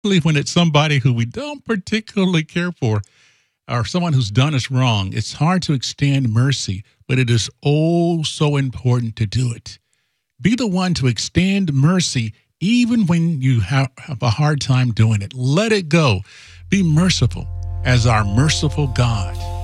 when it's somebody who we don't particularly care for or someone who's done us wrong. It's hard to extend mercy, but it is oh so important to do it. Be the one to extend mercy even when you have a hard time doing it. Let it go. Be merciful as our merciful God